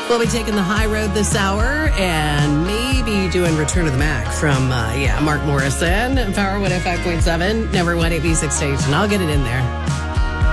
We'll be taking the high road this hour and maybe doing Return of the Mac from, Mark Morrison, Power 105.7, number one ABC station. I'll get it in there.